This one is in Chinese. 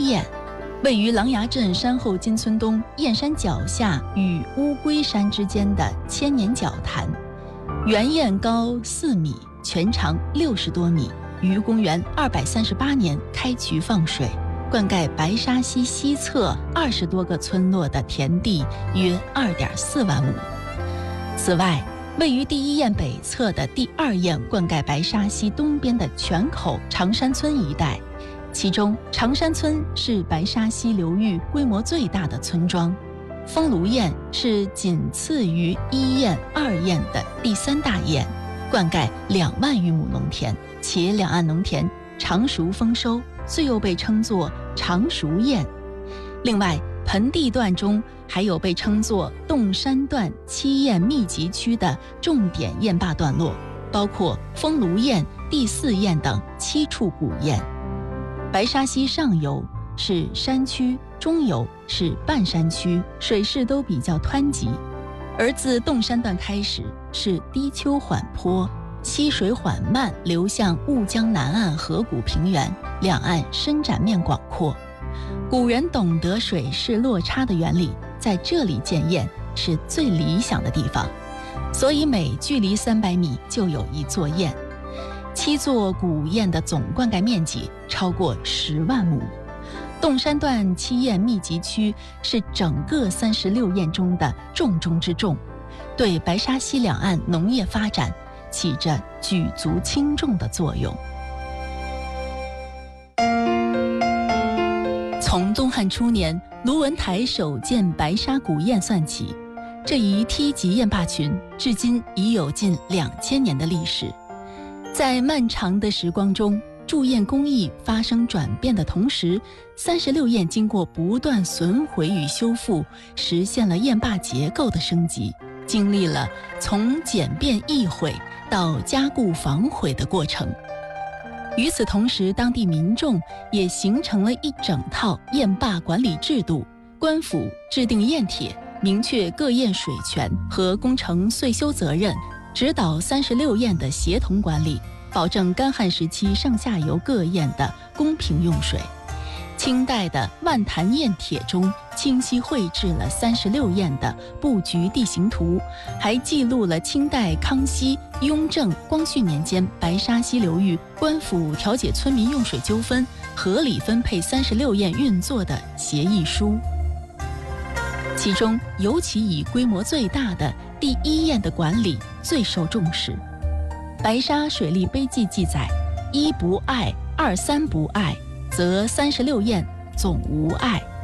一堰，位于琅琊镇山后金村东燕山脚下与乌龟山之间的千年角潭。原堰高4米，全长60多米，于公元238年开渠放水，灌溉白沙溪西侧20多个村落的田地约2.4万亩。此外，位于第一堰北侧的第二堰灌溉白沙溪东边的泉口长山村一带，其中长山村是白沙溪流域规模最大的村庄。丰庐堰是仅次于一堰、二堰的第3大堰，灌溉2万余亩农田，且两岸农田常熟丰收，遂又被称作常熟堰。另外，盆地段中还有被称作洞山段7堰密集区的重点堰坝段落，包括丰庐堰、第4堰等7处古堰。白沙溪上游是山区，中游是半山区，水势都比较湍急，而自洞山段开始是低丘缓坡，溪水缓慢流向婺江南岸河谷平原，两岸伸展面广阔。古人懂得水势落差的原理，在这里建堰是最理想的地方，所以每距离300米就有一座堰。7座古堰的总灌溉面积超过10万亩。洞山段7堰密集区是整个36堰中的重中之重，对白沙溪两岸农业发展起着举足轻重的作用。从东汉初年卢文台首建白沙古堰算起，这一梯级堰坝群至今已有近2000年的历史。在漫长的时光中，筑堰工艺发生转变的同时，36堰经过不断损毁与修复，实现了堰坝结构的升级，经历了从简便易毁到加固防毁的过程。与此同时，当地民众也形成了一整套堰坝管理制度，官府制定堰帖，明确各堰水权和工程岁修责任，指导36堰的协同管理，保证干旱时期上下游各堰的公平用水。清代的《万坛堰帖》中清晰绘制了36堰的布局地形图，还记录了清代康熙、雍正、光绪年间白沙溪流域官府调解村民用水纠纷、合理分配36堰运作的协议书。其中尤其以规模最大的第一堰的管理最受重视。白沙水利碑记记载：1不碍，2、3不碍，则36堰总无碍。